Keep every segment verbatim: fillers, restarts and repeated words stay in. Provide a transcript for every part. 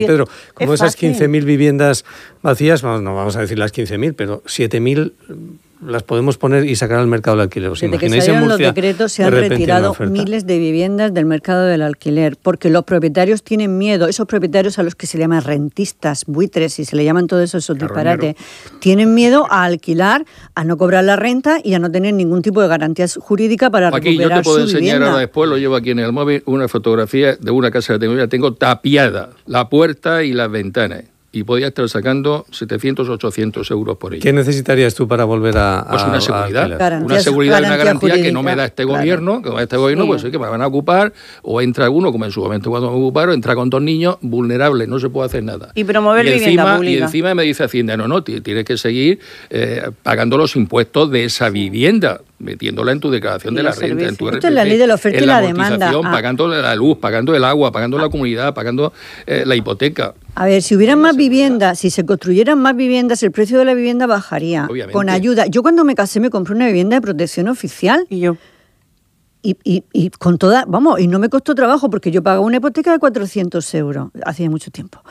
Pedro, como es esas fácil. quince mil viviendas vacías, vamos, no vamos a decir las quince mil, pero siete mil las podemos poner y sacar al mercado del alquiler. ¿Os Desde que imagináis en salieron los Murcia, decretos se de han repente, retirado una oferta? miles de viviendas del mercado del alquiler, porque los propietarios tienen miedo, esos propietarios a los que se llaman rentistas, buitres, y se le llaman todo eso, esos disparates, tienen miedo a alquilar, a no cobrar la renta y a no tener ningún tipo de garantía jurídica para Aquí recuperar yo te puedo su enseñar vivienda. ahora después, lo llevo aquí en el móvil, una fotografía de una casa que tengo, ya tengo tapiada la puerta y las ventanas. Y podía estar sacando setecientos, ochocientos euros por ella. ¿Qué necesitarías tú para volver a, a Pues una seguridad, a Garantías- una seguridad, una garantía garantía que jurídica, no me da este claro. gobierno, que me da este gobierno, Sí. pues sí que me van a ocupar, o entra uno, como en su momento cuando me ocuparon, entra con dos niños vulnerables, no se puede hacer nada. Y promover y vivienda encima, pública. Y encima me dice Hacienda, no, no, ti- tienes que seguir eh, pagando los impuestos de esa vivienda, metiéndola en tu declaración Y de la los renta, en tu servicios. Esto es la ley de la oferta en y la demanda. amortización, Ah. pagando la luz, pagando el agua, pagando la comunidad, pagando eh, la hipoteca. A ver, si hubieran más viviendas, si se construyeran más viviendas, el precio de la vivienda bajaría. Obviamente. Con ayuda. Yo cuando me casé me compré una vivienda de protección oficial Y yo. y, y, y con toda, vamos, y no me costó trabajo porque yo pagaba una hipoteca de cuatrocientos euros. Hacía mucho tiempo.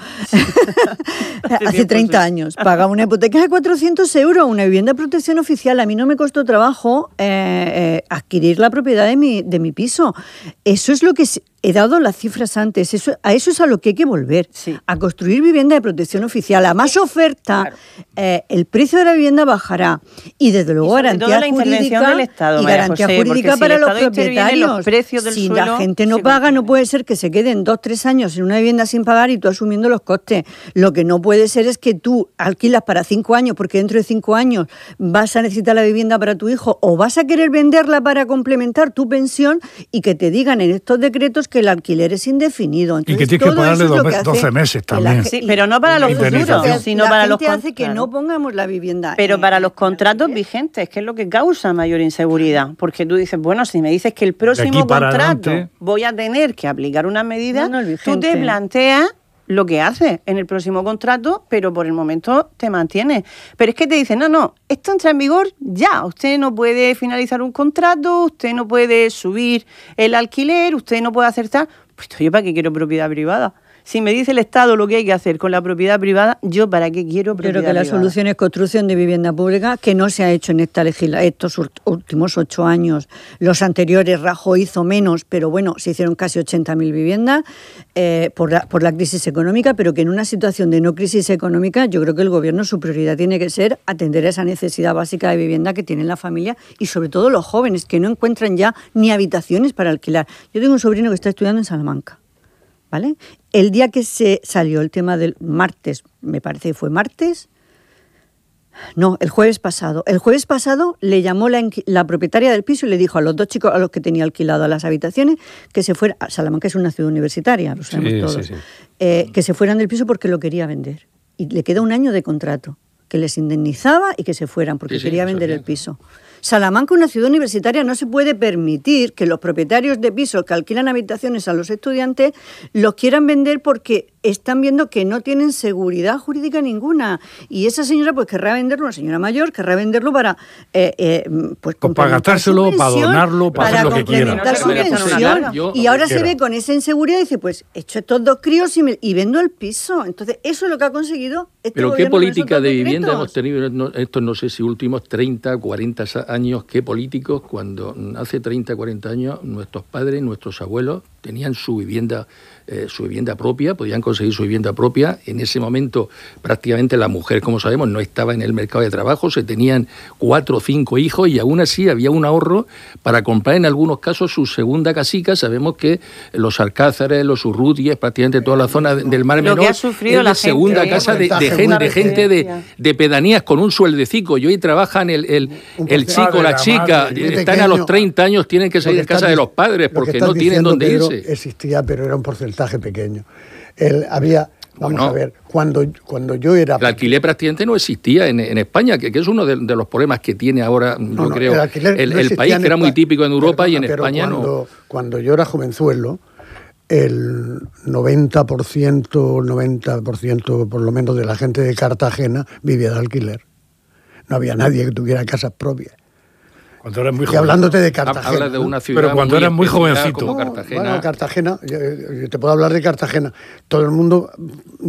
Hace tiempo, treinta sí. años. Pagaba una hipoteca de cuatrocientos euros, una vivienda de protección oficial. A mí no me costó trabajo eh, eh, adquirir la propiedad de mi, de mi piso. Eso es lo que... se- He dado las cifras antes, eso, a eso es a lo que hay que volver, Sí. a construir vivienda de protección oficial. A más oferta, Claro. eh, el precio de la vivienda bajará y desde luego sobre garantía todo la intervención jurídica del Estado, y María garantía José, jurídica porque si para el los Estado interviene, propietarios. los precios del si suelo la gente no se paga, no mantienen. puede ser que se queden dos, tres años en una vivienda sin pagar y tú asumiendo los costes. Lo que no puede ser es que tú alquilas para cinco años porque dentro de cinco años vas a necesitar la vivienda para tu hijo o vas a querer venderla para complementar tu pensión y que te digan en estos decretos que el alquiler es indefinido. Y que Entonces, tienes que todo pagarle eso es lo dos- que hace doce meses que la también. ge- Sí, pero no para los Indemnización. futuros, sino la para los gente hace que contratos. no pongamos la vivienda. Pero en- para los en contratos alquiler. vigentes, que es lo que causa mayor inseguridad. Porque tú dices, bueno, si me dices que el próximo aquí para contrato adelante. voy a tener que aplicar unas medidas, No, no, el tú te vigente. planteas lo que haces en el próximo contrato, pero por el momento te mantienes. Pero es que te dicen, no, no, esto entra en vigor ya. Usted no puede finalizar un contrato, usted no puede subir el alquiler, usted no puede hacer tal. Pues yo para qué quiero propiedad privada. Si me dice el Estado lo que hay que hacer con la propiedad privada, ¿yo para qué quiero Yo propiedad creo que la privada? solución es construcción de vivienda pública, que no se ha hecho en esta legisla estos ult- últimos ocho años. Los anteriores, Rajoy hizo menos, pero bueno, se hicieron casi ochenta mil viviendas eh, por, la, por la crisis económica, pero que en una situación de no crisis económica, yo creo que el gobierno, su prioridad tiene que ser atender esa necesidad básica de vivienda que tienen la familia y sobre todo los jóvenes, que no encuentran ya ni habitaciones para alquilar. Yo tengo un sobrino que está estudiando en Salamanca. ¿Vale? El día que se salió el tema del martes, me parece que fue martes, no, el jueves pasado. El jueves pasado le llamó la, inqui- la propietaria del piso y le dijo a los dos chicos a los que tenía alquilado las habitaciones que se fueran. Salamanca es una ciudad universitaria, lo sabemos Sí, todos. sí, sí. Eh, que se fueran del piso porque lo quería vender. Y le queda un año de contrato, que les indemnizaba y que se fueran porque Sí, sí, quería eso vender es el piso. Salamanca, una ciudad universitaria, no se puede permitir que los propietarios de pisos que alquilan habitaciones a los estudiantes los quieran vender porque están viendo que no tienen seguridad jurídica ninguna. Y esa señora pues querrá venderlo, una señora mayor, querrá venderlo para eh, eh, pues, Pues para complementar su gastárselo, para pensión, donarlo, para hacer lo que quiera. complementar su No se merece una pensión. carga. Yo- Y ahora que se quiera. ve con esa inseguridad y dice, pues echo estos dos críos y, me- y vendo el piso. Entonces, eso es lo que ha conseguido este Pero qué gobierno con política esos de dos vivienda decretos. hemos tenido, no- estos no sé si últimos treinta, cuarenta años, qué políticos, cuando hace treinta, cuarenta años nuestros padres, nuestros abuelos tenían su vivienda, eh, su vivienda propia, podían conseguir su vivienda propia. En ese momento prácticamente la mujer, como sabemos, no estaba en el mercado de trabajo, se tenían cuatro o cinco hijos y aún así había un ahorro para comprar en algunos casos su segunda casica. Sabemos que los Alcázares, los Urrutias, prácticamente toda la zona de- del Mar Lo Menor que ha sufrido es la de segunda gente, casa de, de porcentaje gente, muy de, gente de, residencia. de pedanías con un sueldecico. Y hoy trabajan el, el, Un el chico, porcentaje la de la chica, madre, muy están a los pequeño. treinta años, tienen que Lo salir que de casa estás de dic- los padres lo que porque estás no tienen diciendo, dónde Pedro, irse. Existía, pero era un porcentaje pequeño. El, había, vamos Bueno. a ver, cuando, cuando yo era... El alquiler prácticamente no existía en, en España, que, que es uno de, de los problemas que tiene ahora, No, yo no, creo, el, alquiler el, no el existía país, en que era muy Espa- típico en Europa y en Perdona, pero España cuando, no. Cuando yo era jovenzuelo, el noventa por ciento, noventa por ciento por lo menos de la gente de Cartagena vivía de alquiler. No había nadie que tuviera casas propias. Cuando eras muy Y joven. hablándote de Cartagena. Habla de una ciudad Pero cuando muy eras muy especial jovencito. como No, Cartagena. Bueno, Cartagena, yo, yo te puedo hablar de Cartagena. Todo el mundo